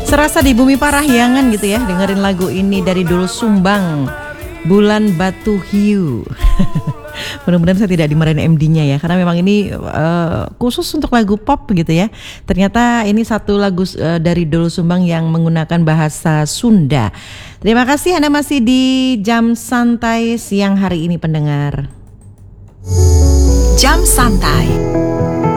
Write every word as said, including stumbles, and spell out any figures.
Serasa di bumi Parahyangan gitu ya, dengerin lagu ini dari Doel Sumbang, Bulan Batu Hiu. Mudah-mudahan saya tidak dimarahin M D-nya ya, karena memang ini uh, khusus untuk lagu pop gitu ya. Ternyata ini satu lagu uh, dari Doel Sumbang yang menggunakan bahasa Sunda. Terima kasih Anda masih di Jam Santai siang hari ini pendengar. Jam Santai